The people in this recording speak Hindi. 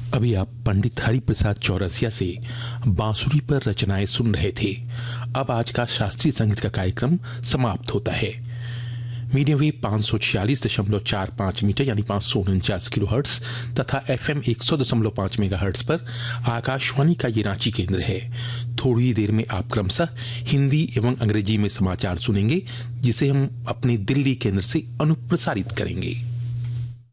अभी आप पंडित हरिप्रसाद चौरसिया से बांसुरी पर रचनाएं सुन रहे थे। अब आज का शास्त्रीय संगीत का कार्यक्रम समाप्त होता है। मीडियम वेव 546.45 मीटर यानी 549 किलोहर्ट्ज तथा FM 100.5 मेगाहर्ट्ज पर आकाशवाणी का ये रांची केंद्र है। थोड़ी देर में आप क्रमशः हिंदी एवं अंग्रेजी में समाचार सुनेंगे, जिसे हम अपने दिल्ली केंद्र से अनुप्रसारित करेंगे।